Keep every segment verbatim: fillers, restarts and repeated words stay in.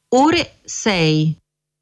ore sei.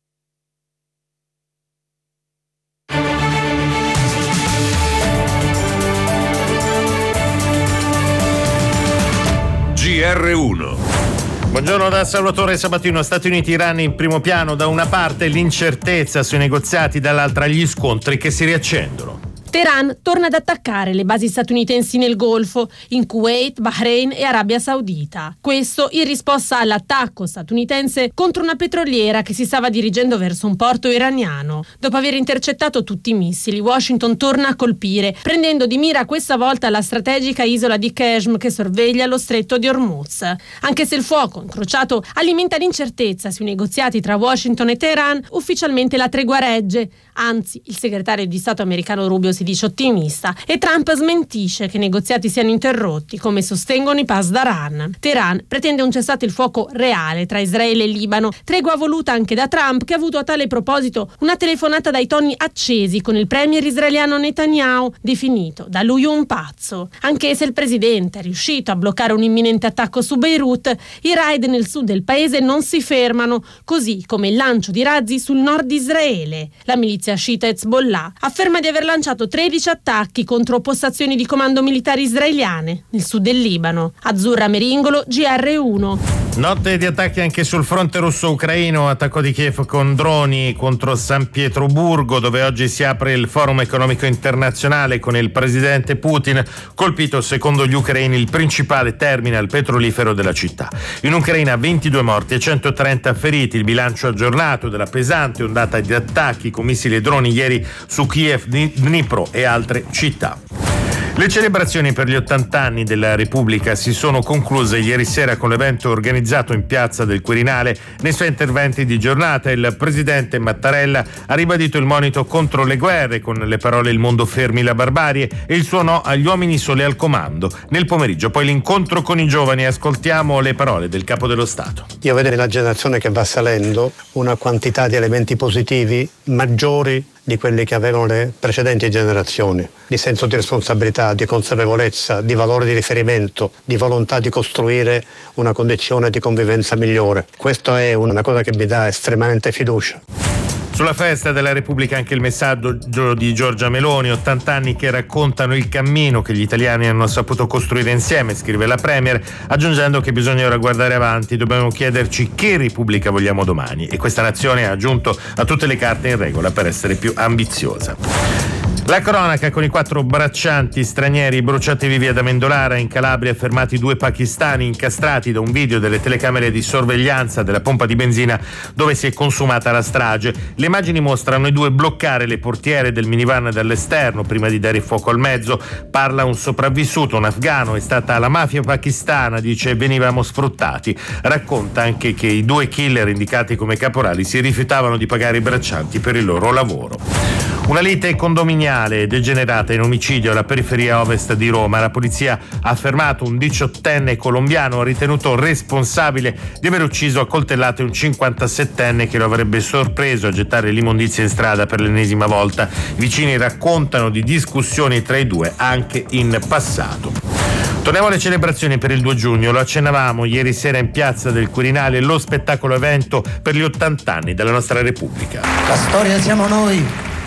G R uno. Buongiorno da Salvatore Sabatino. Stati Uniti-Iran in primo piano, da una parte l'incertezza sui negoziati, dall'altra gli scontri che si riaccendono. Teheran torna ad attaccare le basi statunitensi nel Golfo, in Kuwait, Bahrain e Arabia Saudita. Questo in risposta all'attacco statunitense contro una petroliera che si stava dirigendo verso un porto iraniano. Dopo aver intercettato tutti i missili, Washington torna a colpire, prendendo di mira questa volta la strategica isola di Qeshm che sorveglia lo stretto di Hormuz. Anche se il fuoco incrociato alimenta l'incertezza sui negoziati tra Washington e Teheran, ufficialmente la tregua regge. Anzi, il segretario di Stato americano Rubio si dice ottimista e Trump smentisce che i negoziati siano interrotti, come sostengono i Pasdaran. Teheran pretende un cessate il fuoco reale tra Israele e Libano, tregua voluta anche da Trump, che ha avuto a tale proposito una telefonata dai toni accesi con il premier israeliano Netanyahu, definito da lui un pazzo. Anche se il presidente è riuscito a bloccare un imminente attacco su Beirut, i raid nel sud del paese non si fermano, così come il lancio di razzi sul nord di Israele. La milizia sciita Hezbollah afferma di aver lanciato tredici attacchi contro postazioni di comando militari israeliane nel sud del Libano. Azzurra Meringolo, G R uno. Notte di attacchi anche sul fronte russo-ucraino, attacco di Kiev con droni contro San Pietroburgo, dove oggi si apre il forum economico internazionale con il presidente Putin, colpito secondo gli ucraini il principale terminal petrolifero della città. In Ucraina ventidue morti e centotrenta feriti, il bilancio aggiornato della pesante ondata di attacchi con missili e droni ieri su Kiev, Dnipro e altre città. Le celebrazioni per gli ottanta anni della Repubblica si sono concluse ieri sera con l'evento organizzato in Piazza del Quirinale. Nei suoi interventi di giornata il presidente Mattarella ha ribadito il monito contro le guerre con le parole "il mondo fermi la barbarie" e il suo no agli uomini soli al comando. Nel pomeriggio poi l'incontro con i giovani, ascoltiamo le parole del Capo dello Stato. Io vedo nella generazione che va salendo una quantità di elementi positivi maggiori di quelli che avevano le precedenti generazioni, di senso di responsabilità, di consapevolezza, di valore di riferimento, di volontà di costruire una condizione di convivenza migliore. Questa è una cosa che mi dà estremamente fiducia. Sulla festa della Repubblica anche il messaggio di Giorgia Meloni, ottanta anni che raccontano il cammino che gli italiani hanno saputo costruire insieme, scrive la Premier, aggiungendo che bisogna ora guardare avanti, dobbiamo chiederci che Repubblica vogliamo domani, e questa nazione, ha aggiunto, ha tutte le carte in regola per essere più ambiziosa. La cronaca con i quattro braccianti stranieri bruciati vivi ad Amendolara in Calabria, fermati due pakistani incastrati da un video delle telecamere di sorveglianza della pompa di benzina dove si è consumata la strage. Le immagini mostrano i due bloccare le portiere del minivan dall'esterno prima di dare fuoco al mezzo. Parla un sopravvissuto, un afgano, è stata la mafia pakistana, dice, venivamo sfruttati. Racconta anche che i due killer indicati come caporali si rifiutavano di pagare i braccianti per il loro lavoro. Una lite condominiale degenerata in omicidio alla periferia ovest di Roma. La polizia ha fermato un diciottenne colombiano ritenuto responsabile di aver ucciso a coltellate un cinquantasettenne che lo avrebbe sorpreso a gettare l'immondizia in strada per l'ennesima volta. I vicini raccontano di discussioni tra i due anche in passato. Torniamo alle celebrazioni per il due giugno. Lo accennavamo ieri sera in Piazza del Quirinale, lo spettacolo evento per gli ottanta anni della nostra Repubblica. La storia siamo noi.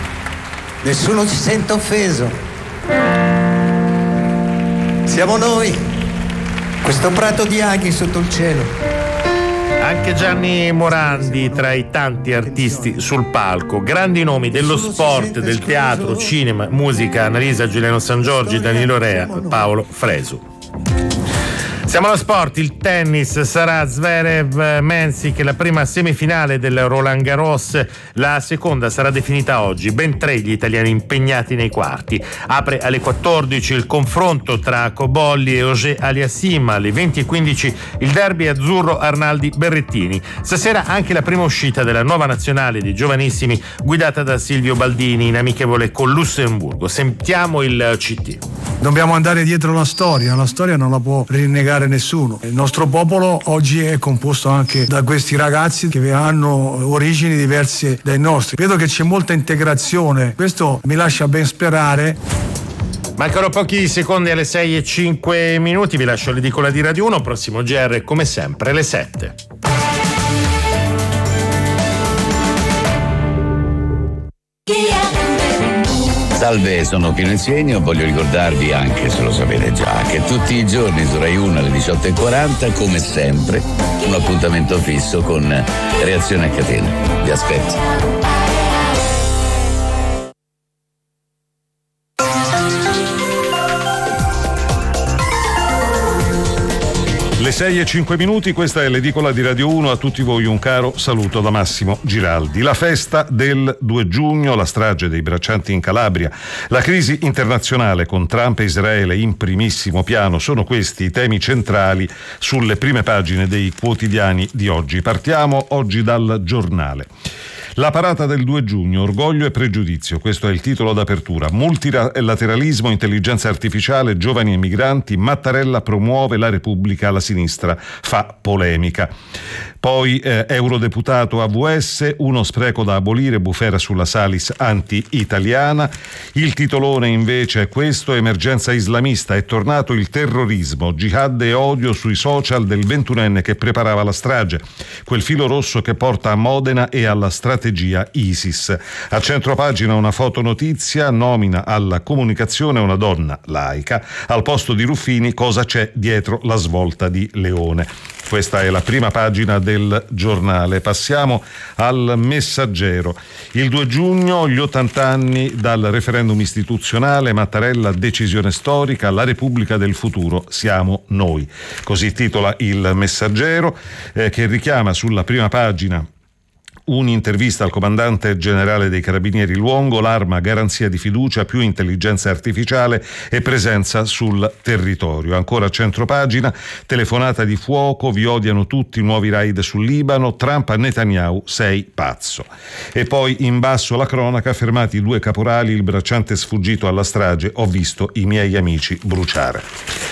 Nessuno si sente offeso. Siamo noi, questo prato di aghi sotto il cielo. Anche Gianni Morandi tra i tanti artisti sul palco, grandi nomi dello sport, del teatro, cinema, musica, Annalisa Giuliano Sangiorgi, Danilo Rea, Paolo Fresu. Siamo allo sport, il tennis, sarà Zverev Mensik la prima semifinale del Roland Garros, la seconda sarà definita oggi, ben tre gli italiani impegnati nei quarti. Apre alle quattordici il confronto tra Cobolli e Auger Aliassime, alle venti e quindici il derby azzurro Arnaldi Berrettini. Stasera anche la prima uscita della nuova nazionale dei giovanissimi guidata da Silvio Baldini in amichevole con Lussemburgo. Sentiamo il C T. Dobbiamo andare dietro la storia, la storia non la può rinnegare nessuno. Il nostro popolo oggi è composto anche da questi ragazzi che hanno origini diverse dai nostri. Vedo che c'è molta integrazione, questo mi lascia ben sperare. Mancano pochi secondi alle sei e cinque minuti, vi lascio l'edicola di Radio uno, prossimo G R come sempre alle sette. Salve, sono Pino Insegno. Voglio ricordarvi, anche se lo sapete già, che tutti i giorni su Rai uno alle diciotto e quaranta, come sempre, un appuntamento fisso con Reazione a catena. Vi aspetto. Le sei e cinque minuti, questa è l'edicola di Radio uno. A tutti voi un caro saluto da Massimo Giraldi. La festa del due giugno, la strage dei braccianti in Calabria, la crisi internazionale con Trump e Israele in primissimo piano, sono questi i temi centrali sulle prime pagine dei quotidiani di oggi. Partiamo oggi dal Giornale. La parata del due giugno, orgoglio e pregiudizio, questo è il titolo d'apertura. Multilateralismo, intelligenza artificiale, giovani e migranti, Mattarella promuove la Repubblica, alla sinistra fa polemica. Poi eh, eurodeputato A V S, uno spreco da abolire, bufera sulla Salis anti-italiana. Il titolone invece è questo: emergenza islamista, è tornato il terrorismo, jihad e odio sui social del ventunenne che preparava la strage, quel filo rosso che porta a Modena e alla strategia ISIS. A centropagina una fotonotizia, nomina alla comunicazione una donna laica, al posto di Ruffini cosa c'è dietro la svolta di Leone. Questa è la prima pagina del Giornale. Passiamo al Messaggero. Il due giugno, gli ottanta anni dal referendum istituzionale, Mattarella, decisione storica, la Repubblica del futuro siamo noi. Così titola il Messaggero, eh, che richiama sulla prima pagina un'intervista al comandante generale dei Carabinieri Luongo, l'arma garanzia di fiducia, più intelligenza artificiale e presenza sul territorio. Ancora a centropagina, telefonata di fuoco, vi odiano tutti, nuovi raid sul Libano, Trump a Netanyahu, sei pazzo. E poi in basso la cronaca, fermati due caporali, il bracciante sfuggito alla strage, ho visto i miei amici bruciare.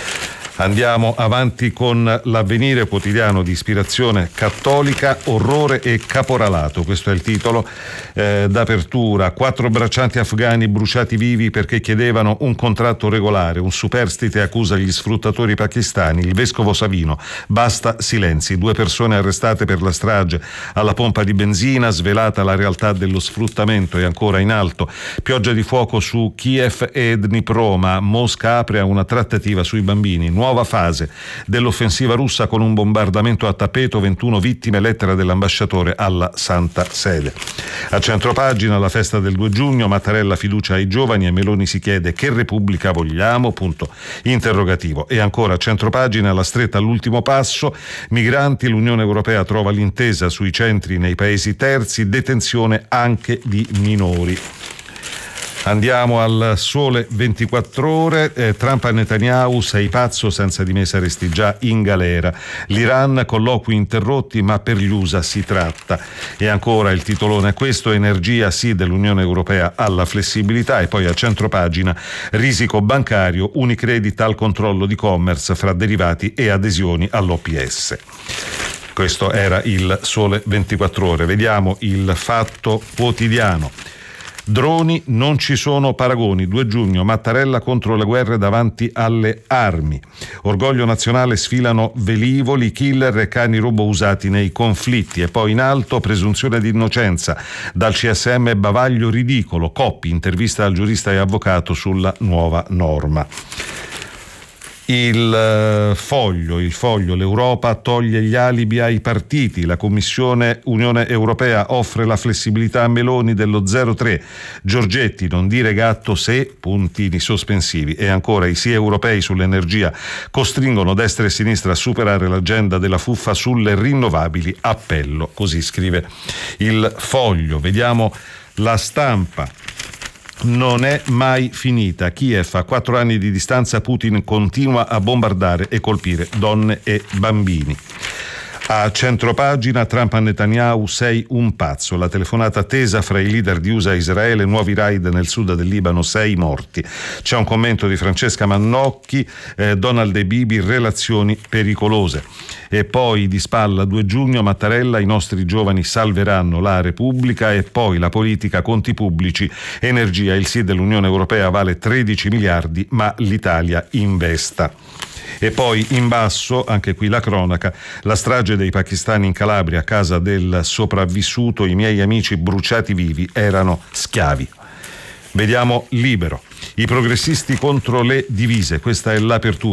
Andiamo avanti con l'Avvenire, quotidiano di ispirazione cattolica, orrore e caporalato. Questo è il titolo eh, d'apertura. Quattro braccianti afghani bruciati vivi perché chiedevano un contratto regolare. Un superstite accusa gli sfruttatori pakistani. Il vescovo Savino, basta silenzi. Due persone arrestate per la strage alla pompa di benzina, svelata la realtà dello sfruttamento. E ancora in alto, pioggia di fuoco su Kiev e Dnipro, ma Mosca apre a una trattativa sui bambini. Nuova fase dell'offensiva russa con un bombardamento a tappeto, ventuno vittime, lettera dell'ambasciatore alla Santa Sede. A centropagina la festa del due giugno, Mattarella fiducia ai giovani e Meloni si chiede che Repubblica vogliamo, punto interrogativo. E ancora a centropagina la stretta all'ultimo passo, migranti, l'Unione Europea trova l'intesa sui centri nei paesi terzi, detenzione anche di minori. Andiamo al Sole ventiquattro Ore, eh, Trump a Netanyahu, sei pazzo, senza di me saresti già in galera. L'Iran, colloqui interrotti, ma per gli U S A si tratta. E ancora il titolone è questo, energia sì dell'Unione Europea alla flessibilità. E poi a centropagina, risico bancario, Unicredit al controllo di commerce fra derivati e adesioni all'O P S. Questo era il Sole ventiquattro Ore. Vediamo il Fatto Quotidiano. Droni, non ci sono paragoni. due giugno, Mattarella contro le guerre davanti alle armi. Orgoglio nazionale, sfilano velivoli, killer e cani robot usati nei conflitti. E poi in alto, presunzione di innocenza. Dal C S M bavaglio ridicolo. Coppi, intervista al giurista e avvocato sulla nuova norma. Il foglio, il foglio, l'Europa toglie gli alibi ai partiti, la Commissione Unione Europea offre la flessibilità a Meloni dello zero virgola tre, Giorgetti non dire gatto se, puntini sospensivi. E ancora i sì europei sull'energia costringono destra e sinistra a superare l'agenda della fuffa sulle rinnovabili, appello, così scrive il foglio. Vediamo La Stampa. Non è mai finita. Kiev, a quattro anni di distanza Putin continua a bombardare e colpire donne e bambini. A centropagina, Trump a Netanyahu, sei un pazzo. La telefonata tesa fra i leader di U S A e Israele, nuovi raid nel sud del Libano, sei morti. C'è un commento di Francesca Mannocchi, eh, Donald e Bibi, relazioni pericolose. E poi di spalla due giugno, Mattarella, i nostri giovani salveranno la Repubblica. E poi la politica, conti pubblici, energia, il sì dell'Unione Europea vale tredici miliardi, ma l'Italia investa. E poi in basso, anche qui la cronaca, la strage dei pakistani in Calabria, casa del sopravvissuto, i miei amici bruciati vivi erano schiavi. Vediamo Libero. I progressisti contro le divise, questa è l'apertura.